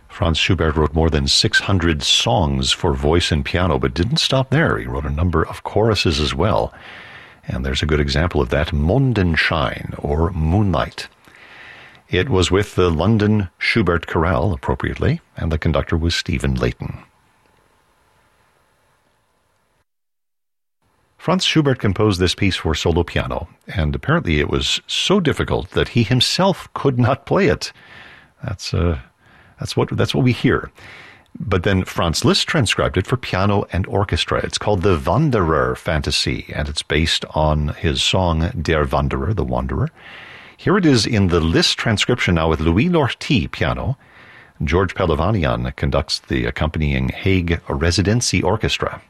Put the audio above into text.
Franz Schubert wrote more than 600 songs for voice and piano, but didn't stop there. He wrote a number of choruses as well. And there's a good example of that, Mondenschein, or Moonlight. It was with the London Schubert Chorale, appropriately, and the conductor was Stephen Layton. Franz Schubert composed this piece for solo piano, and apparently it was so difficult that he himself could not play it. That's what we hear. But then Franz Liszt transcribed it for piano and orchestra. It's called the Wanderer Fantasy, and it's based on his song Der Wanderer, the Wanderer. Here it is in the Liszt transcription now with Louis Lortie piano. George Pelavanian conducts the accompanying Hague Residency Orchestra.